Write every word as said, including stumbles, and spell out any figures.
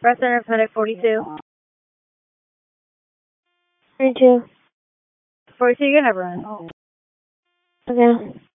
Press Arithmetic forty-two. forty-two. forty-two, you can never run. Okay.